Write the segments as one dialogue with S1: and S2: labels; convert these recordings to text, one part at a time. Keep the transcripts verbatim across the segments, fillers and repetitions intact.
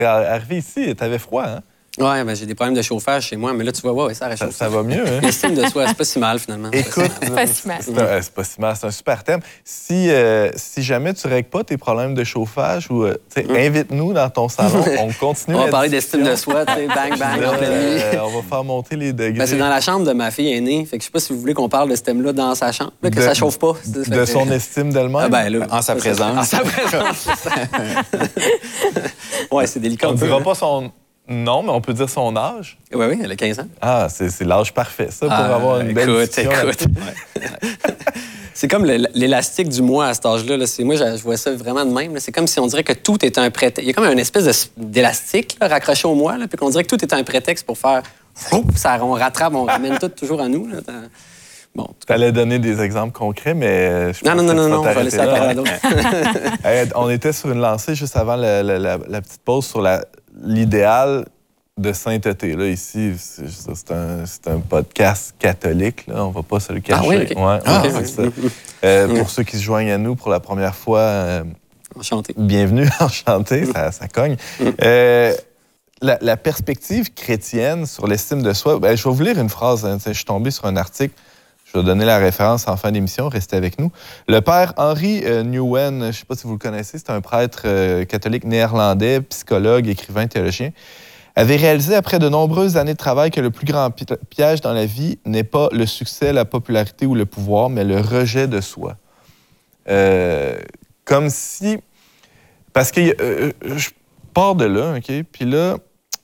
S1: T'es arrivé ici, t'avais froid, hein?
S2: Ouais, ben j'ai des problèmes de chauffage chez moi, mais là, tu vois, ouais, ça réchauffe.
S1: Ça, ça va mieux, hein?
S2: L'estime de soi, c'est pas si mal, finalement.
S1: Écoute,
S3: C'est pas si mal.
S1: c'est un- c'est pas si mal, c'est un super thème. Si, euh, si jamais tu règles pas tes problèmes de chauffage, ou euh, tu sais,
S2: Mm.
S1: invite-nous dans ton salon, on continue.
S2: On va
S1: la
S2: parler
S1: discussion.
S2: d'estime de soi, tu sais, bang, bang,
S1: Là,
S2: en pleine nuit.
S1: euh, on va faire monter les degrés.
S2: Ben, c'est dans la chambre de ma fille aînée. Fait que je sais pas si vous voulez qu'on parle de ce thème-là dans sa chambre, là, que
S1: De-
S2: ça chauffe pas.
S1: de
S2: Fait que-
S1: son estime d'elle-même.
S2: Ah ben là,
S4: En sa
S2: ça,
S4: présence.
S2: En sa présence, c'est ça. Ouais, c'est délicat.
S1: On
S2: un
S1: ne
S2: peu,
S1: dira
S2: hein.
S1: pas son nom, mais on peut dire son âge.
S2: Oui, oui, elle a quinze ans.
S1: Ah, c'est c'est l'âge parfait, ça, pour
S2: Ah,
S1: avoir une belle
S2: écoute,
S1: discussion.
S2: écoute. C'est comme le- l'élastique du moi à cet âge-là. Là. C'est- Moi, je, je vois ça vraiment de même. là. C'est comme si on dirait que tout est un prétexte. Il y a comme une espèce de- d'élastique là, raccroché au moi, là, puis qu'on dirait que tout est un prétexte pour faire... Fou, ça, on rattrape, on ramène tout toujours à nous. Là. Bon,
S1: Tu allais donner des exemples concrets, mais je
S2: non,
S1: pense
S2: non,
S1: que
S2: non,
S1: tu
S2: non,
S1: vas
S2: non, on va laisser la
S1: t'arrêter
S2: parole
S1: là.
S2: à d'autres.
S1: Hey, on était sur une lancée juste avant la, la- la- la petite pause sur la- l'idéal de sainteté. Là, ici, c'est c'est un, c'est un podcast catholique. Là. On ne va pas se le cacher.
S2: Ah oui, OK.
S1: Ouais,
S4: Ah,
S1: ouais,
S4: ok.
S1: c'est ça. Euh, pour ceux qui se joignent à nous pour la première fois, euh,
S2: Enchanté.
S1: bienvenue, enchanté, ça, ça cogne. Euh, la, la perspective chrétienne sur l'estime de soi, ben, je vais vous lire une phrase. Hein, je suis tombé sur un article. Je vais donner la référence en fin d'émission. Restez avec nous. Le père Henry euh, Nouwen, je ne sais pas si vous le connaissez, c'est un prêtre euh, catholique néerlandais, psychologue, écrivain, théologien, avait réalisé après de nombreuses années de travail que le plus grand pi- piège dans la vie n'est pas le succès, la popularité ou le pouvoir, mais le rejet de soi. Euh, comme si... Parce que euh, je pars de là, OK? Puis là,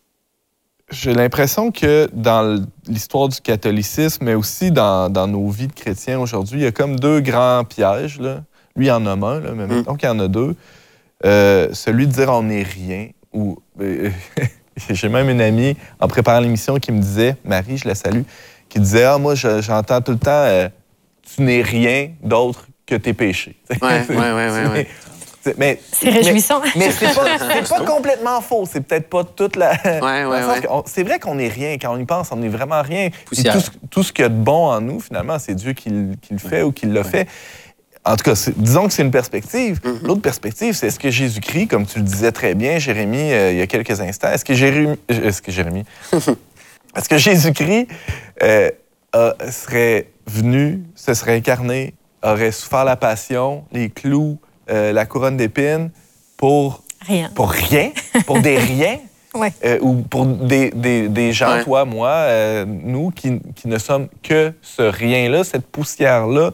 S1: j'ai l'impression que dans l'histoire du catholicisme, mais aussi dans, dans nos vies de chrétiens aujourd'hui, il y a comme deux grands pièges. Là. Lui, il y en a un, là, mais mettons qu'il y en a deux. Euh, celui de dire on n'est rien. Ou euh, j'ai même une amie, en préparant l'émission, qui me disait, Marie, je la salue, qui disait, ah, moi, je- j'entends tout le temps, euh, tu n'es rien d'autre que tes péchés.
S2: Ouais, ouais, ouais, ouais, ouais.
S1: Mais,
S3: C'est réjouissant.
S1: Mais, mais c'est pas, c'est pas complètement faux. C'est peut-être pas toute la.
S2: Ouais,
S1: dans
S2: ouais,
S1: le sens
S2: ouais.
S1: qu'on- C'est vrai qu'on n'est rien. Quand on y pense, on n'est vraiment rien. Puis
S2: Poussière.
S1: Tout, ce- tout ce qu'il y a de bon en nous, finalement, c'est Dieu qui, le- qui le fait ou qui l'a fait. En tout cas, c'est- disons que c'est une perspective.
S2: Mm-hmm.
S1: L'autre perspective, c'est est-ce que Jésus-Christ, comme tu le disais très bien, Jérémie, euh, il y a quelques instants, est-ce que Jérémie. euh, Est-ce que Jérémie. Est-ce que Jésus-Christ euh, a- serait venu, se serait incarné, aurait souffert la passion, les clous, euh, la couronne d'épines pour,
S3: Rien.
S1: pour rien, pour des riens,
S3: Ouais.
S1: euh, ou pour des, des, des gens,
S2: Ouais.
S1: toi, moi, euh, nous, qui, qui ne sommes que ce rien-là, cette poussière-là,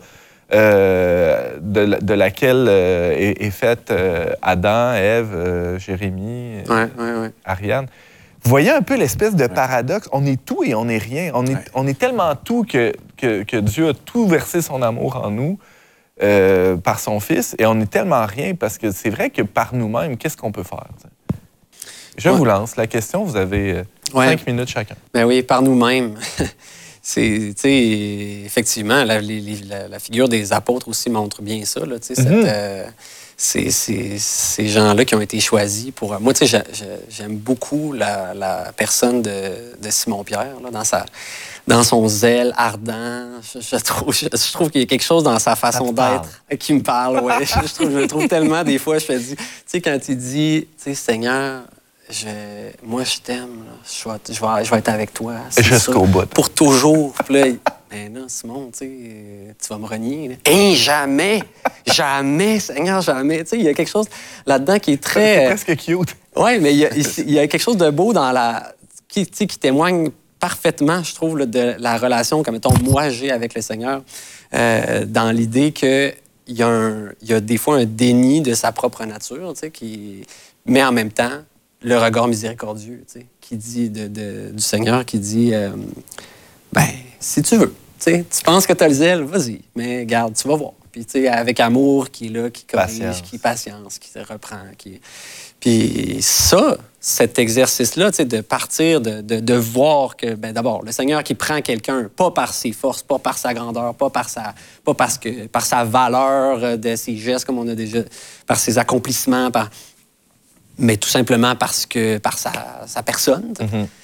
S1: euh, de, la- de laquelle euh, est, est faite euh, Adam, Ève, euh, Jérémie, euh,
S2: Ouais, ouais, ouais.
S1: Ariane. Vous voyez un peu l'espèce de paradoxe. On est tout et on n'est rien. On est,
S4: Ouais.
S1: on est tellement tout que, que, que Dieu a tout versé son amour en nous euh, par son Fils, et on est tellement rien parce que c'est vrai que par nous-mêmes, qu'est-ce qu'on peut faire? T'sais? Je
S2: Ouais.
S1: vous lance la question. Vous avez euh,
S2: Ouais.
S1: cinq minutes chacun.
S2: Ben oui, par nous-mêmes. C'est, tu sais, effectivement, la, les- les- la- la figure des apôtres aussi montre bien ça, là, tu sais, cette,
S1: Mhm.
S2: euh, c'est- c'est- ces gens-là qui ont été choisis pour... Moi, tu sais, j'a- j'a- j'aime beaucoup la, la personne de, de Simon-Pierre, là, dans, sa, dans son zèle ardent. Je, je trouve, je, je trouve qu'il y a quelque chose dans sa façon
S1: te parle.
S2: d'être qui me parle, ouais. je, je trouve, je le trouve tellement, des fois, je me dis... Tu sais, quand il dit, tu sais, Seigneur... Je, moi, je t'aime. là. Je vais, je, vais, je vais être avec toi. c'est
S1: Jusqu'au
S2: ça.
S1: bout.
S2: Pour toujours. Puis là, il- ben non, Simon, tu sais, euh, tu vas me renier. là. Hein, jamais! Jamais, Seigneur, jamais. Tu sais, il y a quelque chose là-dedans qui est
S1: C'est
S2: très...
S1: presque cute.
S2: Oui, mais il y, a, il y a quelque chose de beau dans la... qui, tu sais, qui témoigne parfaitement, je trouve, là, de la relation que, mettons, moi, j'ai avec le Seigneur, euh, dans l'idée que il y, a un- il y a des fois un déni de sa propre nature, tu sais, qui... mais en même temps, le regard miséricordieux, tu sais, qui dit de, de- du Seigneur, qui dit, euh, ben, si tu veux, tu sais, tu penses que tu as le zèle, vas-y, mais garde, tu vas voir. Puis, tu sais, avec amour, qui est là, qui corrige,
S1: Patience.
S2: qui patience, qui te reprend, qui... Puis ça, cet exercice-là, tu sais, de partir, de, de, de voir que, ben, d'abord, le Seigneur qui prend quelqu'un, pas par ses forces, pas par sa grandeur, pas par sa, pas parce que, par sa valeur euh, de ses gestes, comme on a déjà, par ses accomplissements, par, mais tout simplement parce que, par sa, sa personne. tu sais.
S1: Mhm.